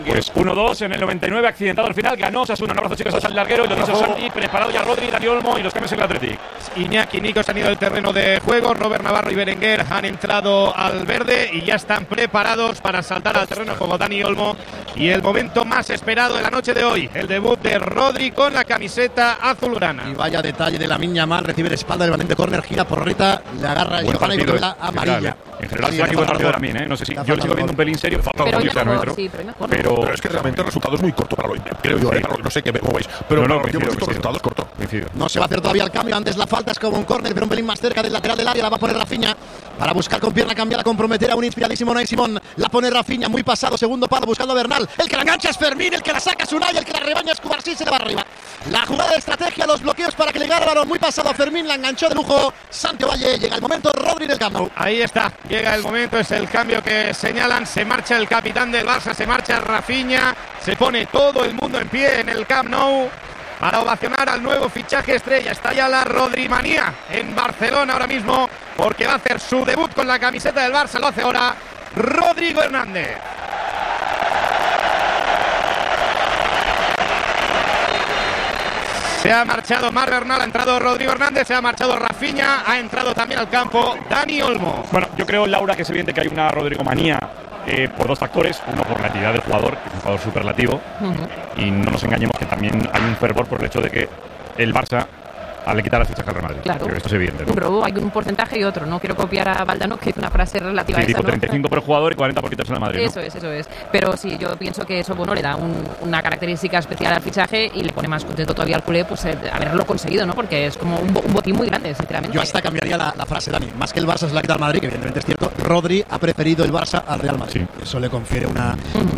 Pues 1-2 en el 99, accidentado al final, ganó Osasuna. Un abrazo, chicos, al larguero, y lo dicho Santi, preparado ya Rodri, Dani Olmo y los cambios en el Athletic. Iñaki y Nico se han ido del terreno de juego, Robert Navarro y Berenguer han entrado al verde y ya están preparados para saltar al terreno de juego Dani Olmo. Y el momento más esperado de la noche de hoy, el debut de Rodri con la camiseta azulgrana. Y vaya detalle de Lamine Yamal, recibe de espalda del balón de córner, gira por Rita, le agarra a Giovanna y con la amarilla. En general, sí, buen partido de Lamine, No sé si yo lo sigo viendo un pelín serio, falta pero, pero es que realmente el resultado es muy corto para hoy, creo yo, no sé qué veis, pero no, yo creo que el resultado es corto. No se va a hacer todavía el cambio, antes la falta es como un córner, pero un pelín más cerca del lateral del área, la va a poner Rafinha para buscar con pierna cambiada, comprometer a un inspiradísimo Unai Simón, la pone Rafinha, muy pasado, segundo palo, buscando a Bernal, el que la engancha es Fermín, el que la saca es Unai, el que la rebaña es Cubarsí, se le va arriba. La jugada de estrategia, los bloqueos para que le gane el balón, muy pasado a Fermín, la enganchó de lujo Santi Valle, llega el momento, Rodri del Camp Nou. Ahí está, llega el momento, es el cambio que señalan, se marcha el capitán del Barça, se marcha Rafinha, se pone todo el mundo en pie en el Camp Nou para ovacionar al nuevo fichaje estrella. Está ya la Rodrimanía en Barcelona ahora mismo, porque va a hacer su debut con la camiseta del Barça, lo hace ahora Rodrigo Hernández. Se ha marchado Marc Bernal, ha entrado Rodrigo Hernández, se ha marchado Rafinha, ha entrado también al campo Dani Olmo. Bueno, yo creo, Laura, que es evidente que hay una Rodrigo manía por dos factores. Uno, por la actividad del jugador, que es un jugador superlativo, y no nos engañemos que también hay un fervor por el hecho de que el Barça le quitar las fichas al Real Madrid. Claro. Esto es evidente, ¿no? Un robo, hay un porcentaje y otro. No quiero copiar a Valdano, que es una frase relativa a esa, tipo ¿no? 35 por el jugador y 40 por quitarse al Madrid, Eso es. Pero sí, yo pienso que eso, bueno, le da una característica especial al fichaje y le pone más contento todavía al culé, pues haberlo conseguido, ¿no? Porque es como un botín muy grande, sinceramente. Yo hasta cambiaría la frase, Dani. Más que el Barça se la quita al Madrid, que evidentemente es cierto, Rodri ha preferido el Barça al Real Madrid. Sí. Eso le confiere una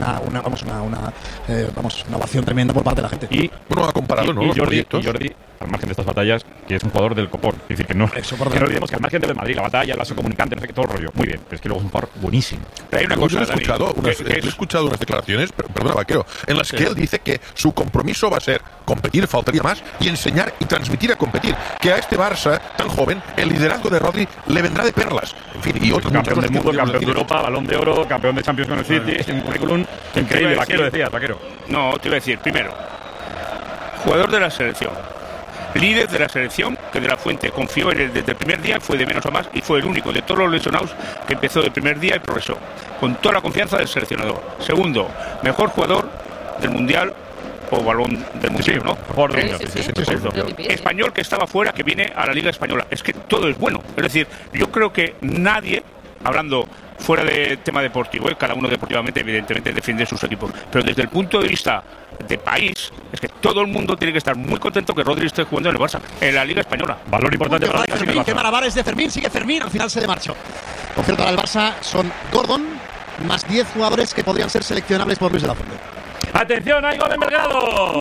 ovación tremenda por parte de la gente. Y bueno, ha comparado, ¿no? Y Jordi, al margen de estas batallas, que es un jugador del copón. Es decir, que no olvidemos que al margen del Madrid, la batalla, el vaso comunicante, no sé qué, todo el rollo. Muy bien, pero es que luego es un jugador buenísimo. Pero hay una cosa, he escuchado unas declaraciones, perdona, Vaquero, en las que él dice que su compromiso va a ser competir, faltaría más, y enseñar y transmitir a competir. Que a este Barça tan joven, el liderazgo de Rodri le vendrá de perlas. En fin, y otro campeón del mundo, campeón de Europa, Balón de Oro, campeón de Champions con el City, un currículum increíble. Vaquero, decías, Vaquero. No, te iba a decir, primero, jugador de la selección, líder de la selección, que De La Fuente confió en él desde el primer día, fue de menos a más y fue el único de todos los lesionados que empezó del primer día y progresó, con toda la confianza del seleccionador. Segundo, mejor jugador del Mundial o Balón del Mundial, ¿no? Español que estaba fuera, que viene a la Liga Española. Es que todo es bueno. Es decir, yo creo que nadie, hablando fuera de tema deportivo, cada uno deportivamente evidentemente defiende sus equipos, pero desde el punto de vista de país, es que todo el mundo tiene que estar muy contento que Rodri esté jugando en el Barça, en la Liga Española. Valor importante para Fermín, qué malabares de Fermín, sigue Fermín, al final se le marchó. Por cierto, ahora el Barça son Gordon más 10 jugadores que podrían ser seleccionables por Luis de la Fuente. ¡Atención! ¡Hay gol en Belgrado!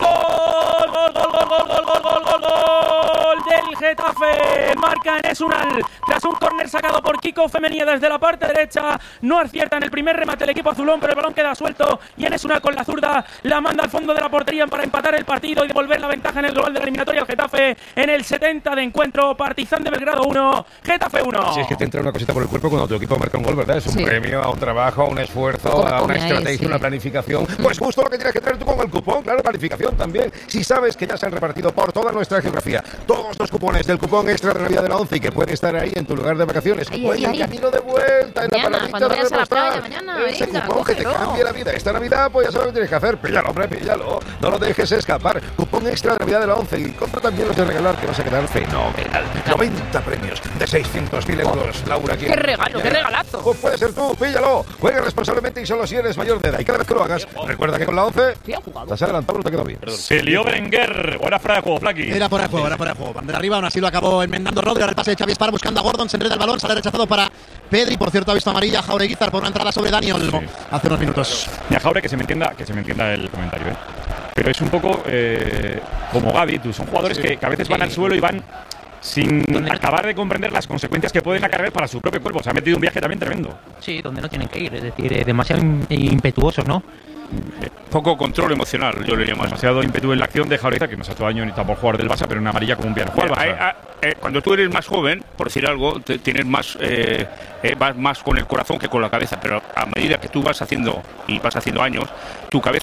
¡Gol del Getafe! Marca Enes Unal. Tras un córner sacado por Kiko Femenía desde la parte derecha. No acierta en el primer remate el equipo azulón, pero el balón queda suelto. Y Enes Unal con la zurda la manda al fondo de la portería para empatar el partido y devolver la ventaja en el global de la eliminatoria al Getafe. En el 70 de encuentro, Partizan de Belgrado 1, Getafe 1. Si es que te entra una cosita por el cuerpo cuando tu equipo marca un gol, ¿verdad? Es un premio a un trabajo, a un esfuerzo, a una estrategia, una planificación. Pues justo lo que tienes que traer tú con el cupón, claro, planificación también. Si sabes que ya se han repartido por toda nuestra geografía todos los cupones del cupón extra de Navidad de la 11 y que puede estar ahí en tu lugar de vacaciones o en el camino de vuelta, en la paradita de repostar, ese cupón que te cambie la vida. Esta Navidad, pues ya sabes lo que tienes que hacer. Píllalo, hombre, píllalo. No lo dejes escapar. Cupón extra de Navidad de la 11 y compra también los de regalar, que vas a quedar fenomenal. 90 premios de 600.000 euros. Laura, ¿quién? ¡Qué regalo, qué regalazo! Pues puede ser tú, píllalo. Juega responsablemente y solo si eres mayor de edad. Y cada vez que lo hagas, recuerda que con la 11 te has adelantado, no te quedó bien. Se lió Berenguer. O era fuera de juego, Flaki. Era fuera de juego. Bandera arriba, aún así lo acabó enmendando Rodri. Ahora el pase de Xavi Espar buscando a Gordon. Se enreda el balón, sale rechazado para Pedri. Por cierto, ha visto amarilla Jaureguizar por una entrada sobre Dani Olmo hace unos minutos. Mira, Jaure, que se me entienda el comentario, ¿eh? Pero es un poco como Gavi. Son jugadores que a veces van al suelo y van sin acabar de comprender las consecuencias que pueden acarrear para su propio cuerpo. Se ha metido un viaje también tremendo. Sí, donde no tienen que ir, es decir, demasiado impetuosos, ¿no? Poco control emocional, yo le llamo. Demasiado ímpetu en la acción, deja ahorita que no es 8 años ni tampoco jugador del Barça, pero una amarilla como un piano. Cuando tú eres más joven, por decir algo, tienes más, vas más con el corazón que con la cabeza, pero a medida que tú vas haciendo años, tu cabeza